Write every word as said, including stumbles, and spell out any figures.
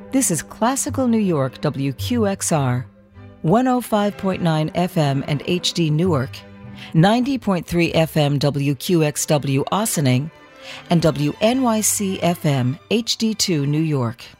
This is Classical New York W Q X R, one oh five point nine F M and H D Newark, ninety point three F M W Q X W Ossining, and W N Y C F M H D two New York.